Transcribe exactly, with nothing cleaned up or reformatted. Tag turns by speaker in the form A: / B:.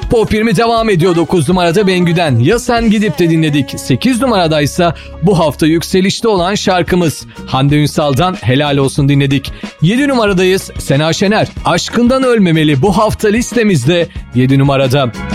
A: Pop yirmi devam ediyor. dokuz numarada Bengü'den Ya Sen Gidip de dinledik. sekiz numaradaysa bu hafta yükselişte olan şarkımız Hande Ünsal'dan Helal Olsun dinledik. yedi numaradayız. Sena Şener Aşkından Ölmemeli bu hafta listemizde yedi numarada.